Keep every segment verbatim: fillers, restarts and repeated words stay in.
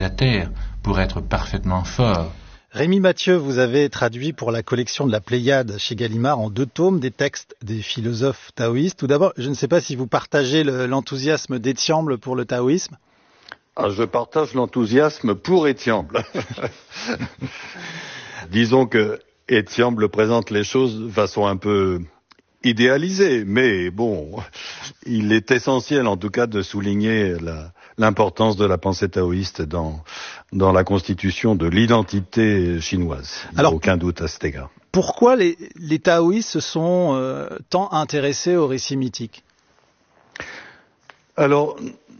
la terre pour être parfaitement fort. Rémi Mathieu, vous avez traduit pour la collection de la Pléiade chez Gallimard en deux tomes des textes des philosophes taoïstes. Tout d'abord, je ne sais pas si vous partagez le, l'enthousiasme d'Étiamble pour le taoïsme. Ah, je partage l'enthousiasme pour Étiamble. Disons que Étiamble présente les choses de façon un peu idéalisée, mais bon, il est essentiel en tout cas de souligner la, l'importance de la pensée taoïste dans, dans la constitution de l'identité chinoise. Il n'y a aucun doute à cet égard. Pourquoi les, les taoïstes se sont euh, tant intéressés au récit mythique ? Alors,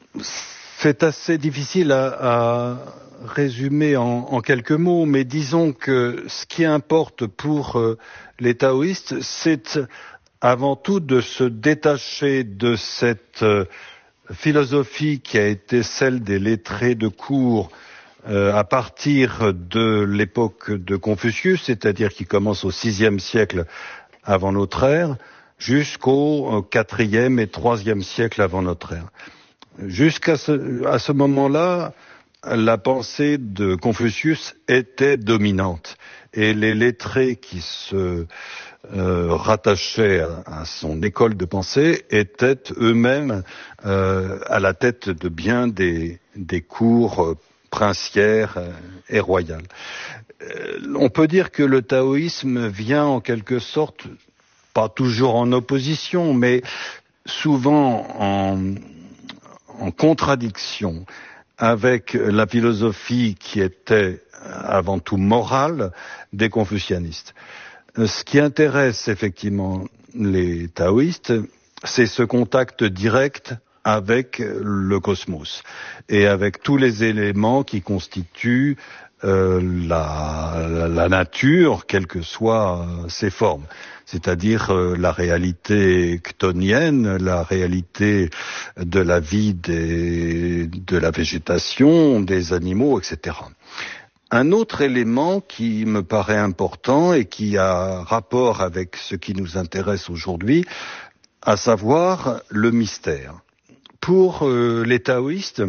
c'est assez difficile à, à résumer en, en quelques mots, mais disons que ce qui importe pour euh, les taoïstes, c'est avant tout de se détacher de cette euh, philosophie qui a été celle des lettrés de cour euh, à partir de l'époque de Confucius, c'est-à-dire qui commence au sixième siècle avant notre ère, jusqu'au quatrième et troisième siècle avant notre ère. Jusqu'à ce, à ce moment-là, la pensée de Confucius était dominante et les lettrés qui se euh, rattachaient à, à son école de pensée étaient eux-mêmes euh, à la tête de bien des, des cours euh, princières euh, et royales. Euh, on peut dire que le taoïsme vient en quelque sorte, pas toujours en opposition, mais souvent en, en contradiction avec la philosophie qui était avant tout morale des confucianistes. Ce qui intéresse effectivement les taoïstes, c'est ce contact direct avec le cosmos et avec tous les éléments qui constituent euh, la, la, la nature, quelles que soient euh, ses formes, c'est-à-dire euh, la réalité chtonienne, la réalité de la vie des, de la végétation, des animaux, et cetera. Un autre élément qui me paraît important et qui a rapport avec ce qui nous intéresse aujourd'hui, à savoir le mystère. Pour euh, les taoïstes,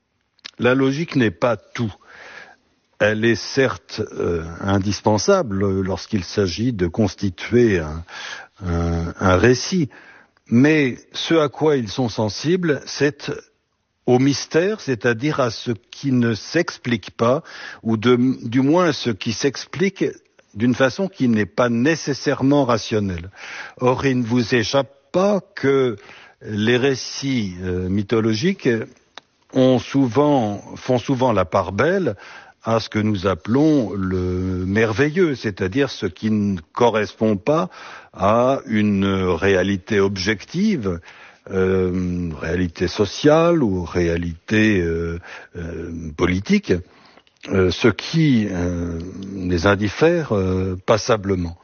la logique n'est pas tout. Elle est certes euh, indispensable lorsqu'il s'agit de constituer un, un, un récit, mais ce à quoi ils sont sensibles, c'est au mystère, c'est-à-dire à ce qui ne s'explique pas, ou de, du moins ce qui s'explique d'une façon qui n'est pas nécessairement rationnelle. Or, il ne vous échappe pas que les récits euh, mythologiques ont souvent, font souvent la part belle à ce que nous appelons le merveilleux, c'est-à-dire ce qui ne correspond pas à une réalité objective, euh, réalité sociale ou réalité euh, euh, politique, euh, ce qui euh, les indiffère euh, passablement.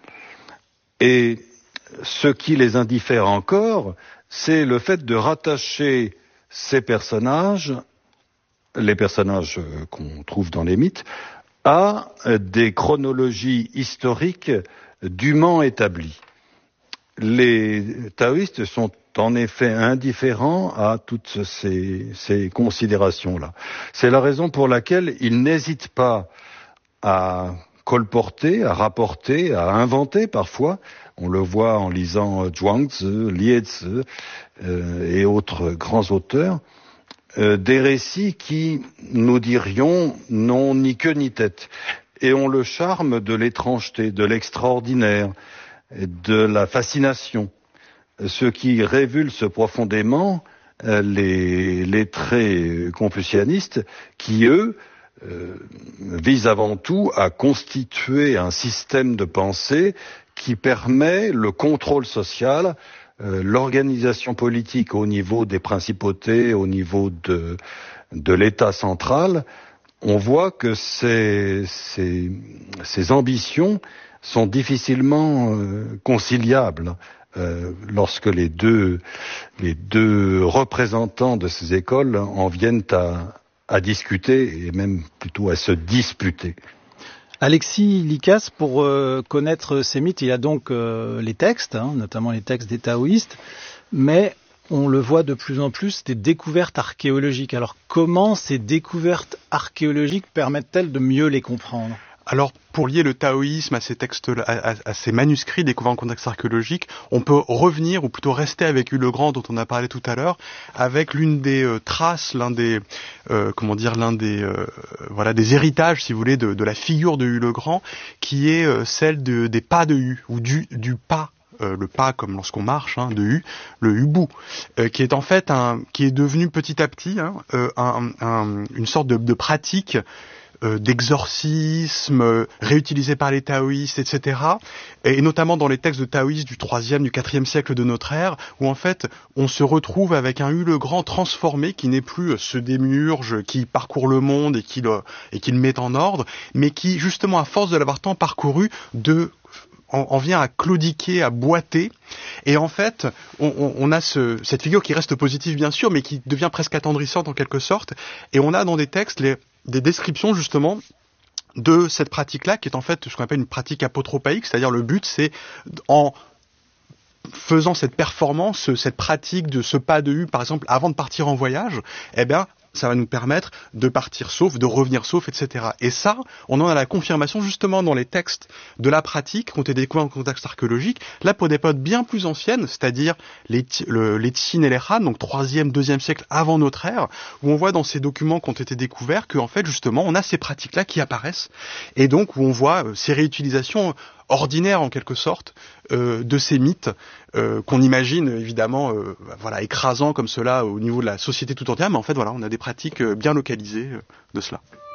Et ce qui les indiffère encore, c'est le fait de rattacher ces personnages, les personnages qu'on trouve dans les mythes, à des chronologies historiques dûment établies. Les taoïstes sont en effet indifférents à toutes ces, ces considérations-là. C'est la raison pour laquelle ils n'hésitent pas à colporter, à rapporter, à inventer parfois. On le voit en lisant Zhuangzi, Liezi euh, et autres grands auteurs. Euh, des récits qui, nous dirions, n'ont ni queue ni tête, et ont le charme de l'étrangeté, de l'extraordinaire, de la fascination, ce qui révulse profondément euh, les, les traits confucianistes qui, eux, euh, visent avant tout à constituer un système de pensée qui permet le contrôle social, Euh, l'organisation politique au niveau des principautés, au niveau de, de l'État central. On voit que ces, ces, ces ambitions sont difficilement euh, conciliables euh, lorsque les deux, les deux représentants de ces écoles en viennent à, à discuter et même plutôt à se disputer. Alexis Likas, pour euh, connaître ces mythes, il y a donc euh, les textes, hein, notamment les textes des taoïstes, mais on le voit de plus en plus, des découvertes archéologiques. Alors comment ces découvertes archéologiques permettent-elles de mieux les comprendre ? Alors, pour lier le taoïsme à ces textes, à, à, à ces manuscrits découverts en contexte archéologique, on peut revenir, ou plutôt rester avec Hugh le Grand, dont on a parlé tout à l'heure, avec l'une des euh, traces, l'un des, euh, comment dire, l'un des, euh, voilà, des héritages, si vous voulez, de, de la figure de Hugh le Grand, qui est euh, celle de, des pas de Hu, ou du, du pas. Euh, le pas comme lorsqu'on marche, hein, de Hu, le Hubu, euh, qui est en fait un, qui est devenu petit à petit hein, euh, un, un, une sorte de, de pratique euh, d'exorcisme euh, réutilisée par les taoïstes, et cetera. Et, et notamment dans les textes de taoïstes du troisième, du quatrième siècle de notre ère, où en fait on se retrouve avec un Hu le Grand transformé, qui n'est plus ce démiurge qui parcourt le monde et qui le, et qui le met en ordre, mais qui justement à force de l'avoir tant parcouru, de on vient à claudiquer, à boiter, et en fait, on, on, on a ce, cette figure qui reste positive bien sûr, mais qui devient presque attendrissante en quelque sorte, et on a dans des textes les, des descriptions justement de cette pratique-là, qui est en fait ce qu'on appelle une pratique apotropaïque, c'est-à-dire le but c'est en faisant cette performance, cette pratique de ce pas de Hu, par exemple, avant de partir en voyage, eh bien, ça va nous permettre de partir sauf, de revenir sauf, et cetera. Et ça, on en a la confirmation justement dans les textes de la pratique qui ont été découverts en contexte archéologique, là pour des périodes bien plus anciennes, c'est-à-dire les, le, les Tsin et les Han, donc troisième, deuxième siècle avant notre ère, où on voit dans ces documents qui ont été découverts qu'en fait justement on a ces pratiques-là qui apparaissent, et donc où on voit euh, ces réutilisations ordinaire en quelque sorte euh, de ces mythes euh, qu'on imagine évidemment euh, voilà écrasants comme cela au niveau de la société tout entière, mais en fait voilà on a des pratiques bien localisées euh, de cela.